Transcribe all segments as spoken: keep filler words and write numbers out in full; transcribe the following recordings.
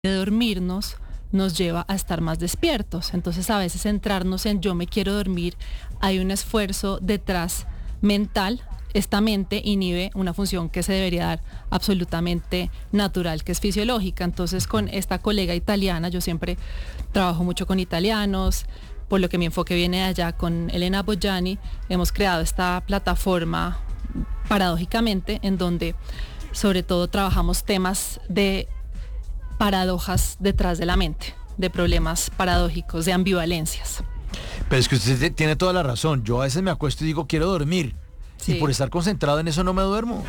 de dormirnos nos lleva a estar más despiertos. Entonces a veces centrarnos en yo me quiero dormir, hay un esfuerzo detrás mental. Esta mente inhibe una función que se debería dar absolutamente natural, que es fisiológica. Entonces con esta colega italiana, yo siempre trabajo mucho con italianos, por lo que mi enfoque viene de allá, con Elena Bogiani, hemos creado esta plataforma paradójicamente en donde sobre todo trabajamos temas de paradojas detrás de la mente, de problemas paradójicos, de ambivalencias. Pero es que usted tiene toda la razón. Yo a veces me acuesto y digo quiero dormir. Sí. Y por estar concentrado en eso no me duermo.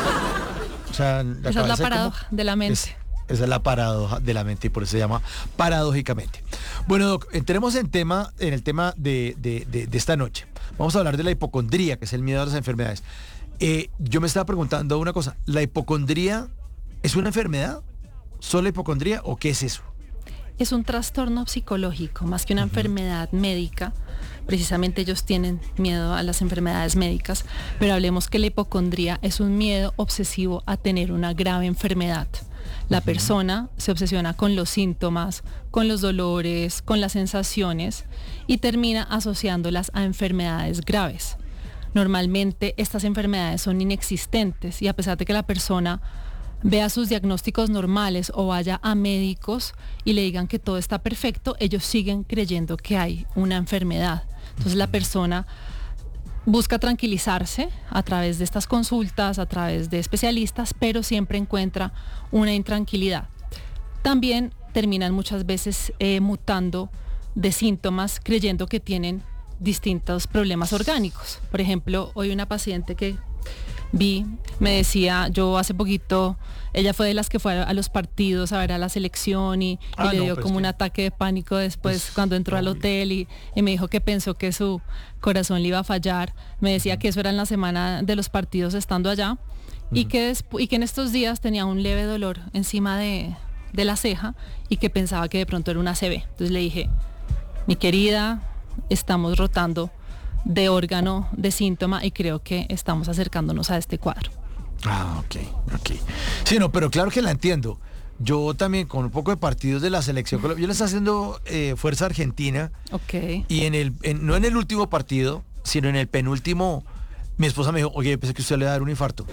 O sea, la esa es la paradoja como, de la mente. Es, esa es la paradoja de la mente y por eso se llama paradójicamente. Bueno, Doc, entremos en tema, en el tema de, de, de, de esta noche. Vamos a hablar de la hipocondría, que es el miedo a las enfermedades. Eh, yo me estaba preguntando una cosa. ¿La hipocondría es una enfermedad? ¿Solo hipocondría o qué es eso? Es un trastorno psicológico, más que una uh-huh. enfermedad médica. Precisamente ellos tienen miedo a las enfermedades médicas, pero hablemos que la hipocondría es un miedo obsesivo a tener una grave enfermedad. La uh-huh. persona se obsesiona con los síntomas, con los dolores, con las sensaciones y termina asociándolas a enfermedades graves. Normalmente estas enfermedades son inexistentes y a pesar de que la persona vea sus diagnósticos normales o vaya a médicos y le digan que todo está perfecto, ellos siguen creyendo que hay una enfermedad. Entonces la persona busca tranquilizarse a través de estas consultas, a través de especialistas, pero siempre encuentra una intranquilidad. También terminan muchas veces eh, mutando de síntomas creyendo que tienen distintos problemas orgánicos. Por ejemplo, hoy una paciente que vi, me decía, yo hace poquito, ella fue de las que fue a, a los partidos a ver a la selección y, ah, y le no, dio como un que... ataque de pánico después pues, cuando entró al hotel y, y me dijo que pensó que su corazón le iba a fallar. Me decía uh-huh. que eso era en la semana de los partidos estando allá uh-huh. y, que despu- y que en estos días tenía un leve dolor encima de, de la ceja y que pensaba que de pronto era una A C V. Entonces le dije, mi querida, estamos rotando de órgano, de síntoma y creo que estamos acercándonos a este cuadro. Ah, ok, ok. Sí, no, pero claro que la entiendo. Yo también con un poco de partidos de la selección, yo le estoy haciendo eh, fuerza argentina. Ok. Y en el, en, no en el último partido, sino en el penúltimo, mi esposa me dijo, oye, pensé que usted le iba a dar un infarto.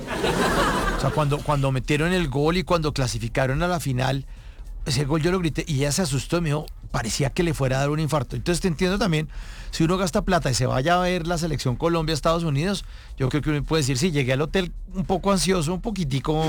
O sea, cuando, cuando metieron el gol y cuando clasificaron a la final, ese gol yo lo grité y ella se asustó y me dijo, parecía que le fuera a dar un infarto. Entonces te entiendo también, si uno gasta plata y se vaya a ver la selección Colombia, Estados Unidos, yo creo que uno puede decir, sí, llegué al hotel un poco ansioso, un poquitico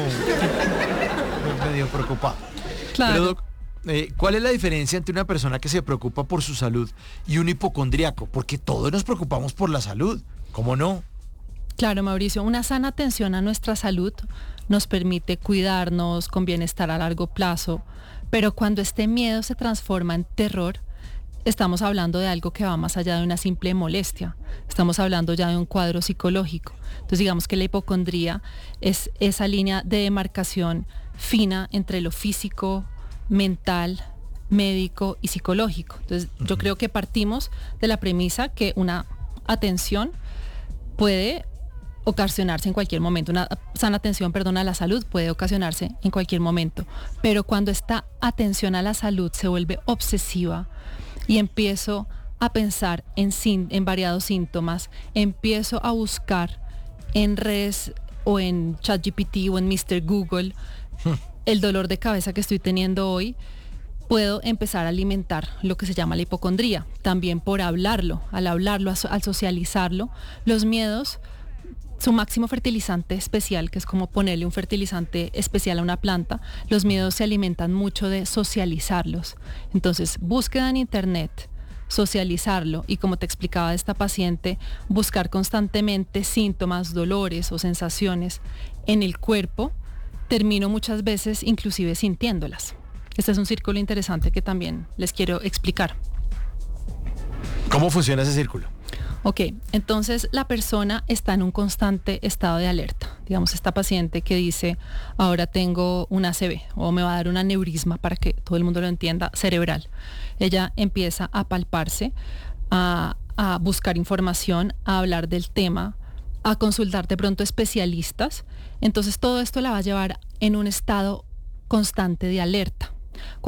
medio preocupado. Claro. Pero, Doc, eh, ¿cuál es la diferencia entre una persona que se preocupa por su salud y un hipocondríaco? Porque todos nos preocupamos por la salud, ¿cómo no? Claro, Mauricio, una sana atención a nuestra salud nos permite cuidarnos con bienestar a largo plazo, pero cuando este miedo se transforma en terror, estamos hablando de algo que va más allá de una simple molestia. Estamos hablando ya de un cuadro psicológico. Entonces digamos que la hipocondría es esa línea de demarcación fina entre lo físico, mental, médico y psicológico. Entonces uh-huh. yo creo que partimos de la premisa que una atención puede ocasionarse en cualquier momento, una sana atención, perdón, a la salud puede ocasionarse en cualquier momento, pero cuando esta atención a la salud se vuelve obsesiva y empiezo a pensar en, sin, en variados síntomas, empiezo a buscar en redes o en ChatGPT o en míster Google hmm. el dolor de cabeza que estoy teniendo hoy, puedo empezar a alimentar lo que se llama la hipocondría, también por hablarlo, al hablarlo, al socializarlo, los miedos. Su máximo fertilizante especial, que es como ponerle un fertilizante especial a una planta, los miedos se alimentan mucho de socializarlos. Entonces, búsqueda en internet, socializarlo y como te explicaba esta paciente, buscar constantemente síntomas, dolores o sensaciones en el cuerpo, termino muchas veces inclusive sintiéndolas. Este es un círculo interesante que también les quiero explicar. ¿Cómo funciona ese círculo? Ok, entonces la persona está en un constante estado de alerta. Digamos, esta paciente que dice, ahora tengo una A C V o me va a dar un aneurisma, para que todo el mundo lo entienda, cerebral. Ella empieza a palparse, a, a buscar información, a hablar del tema, a consultar de pronto especialistas. Entonces todo esto la va a llevar en un estado constante de alerta.